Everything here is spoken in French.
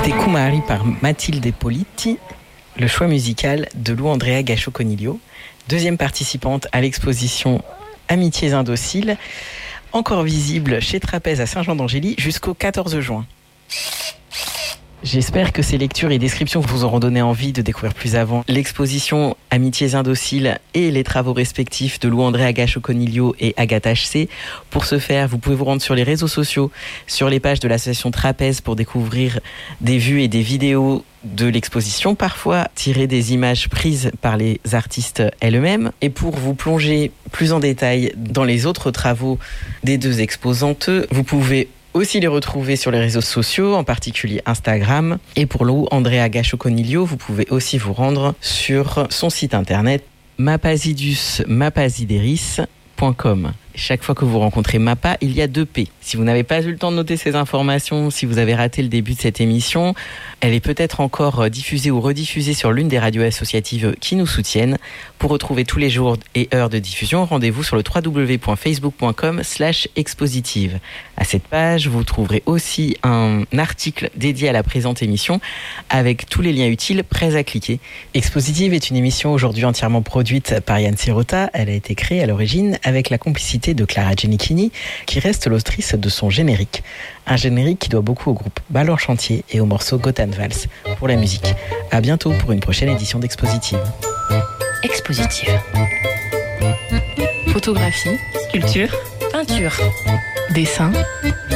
C'était Kumari par Mathilde Politti, le choix musical de Lou Andrea Gascio-Coniglio, deuxième participante à l'exposition Amitiés indociles, encore visible chez Trapèze à Saint-Jean-d'Angély jusqu'au 14 juin. J'espère que ces lectures et descriptions vous auront donné envie de découvrir plus avant l'exposition Amitiés indociles et les travaux respectifs de Lou Andrea Gascio-Coniglio et Agathe HC. Pour ce faire, vous pouvez vous rendre sur les réseaux sociaux, sur les pages de l'association Trapèze pour découvrir des vues et des vidéos de l'exposition, parfois tirer des images prises par les artistes elles-mêmes. Et pour vous plonger plus en détail dans les autres travaux des deux exposantes, vous pouvez aussi les retrouver sur les réseaux sociaux, en particulier Instagram. Et pour Lou Andrea Gascio-Coniglio, vous pouvez aussi vous rendre sur son site internet mapasidus.com. Chaque fois que vous rencontrez Mapa, il y a 2 P. Si vous n'avez pas eu le temps de noter ces informations, si vous avez raté le début de cette émission, elle est peut-être encore diffusée ou rediffusée sur l'une des radios associatives qui nous soutiennent. Pour retrouver tous les jours et heures de diffusion, rendez-vous sur le www.facebook.com/expositive. À cette page, vous trouverez aussi un article dédié à la présente émission avec tous les liens utiles prêts à cliquer. Expositive est une émission aujourd'hui entièrement produite par Yann Sirota. Elle a été créée à l'origine avec la complicité de Clara Genichini, qui reste l'autrice de son générique. Un générique qui doit beaucoup au groupe Ballon Chantier et au morceau Gotan Vals pour la musique. À bientôt pour une prochaine édition d'Expositive. Expositive. Photographie, sculpture, peinture, dessin,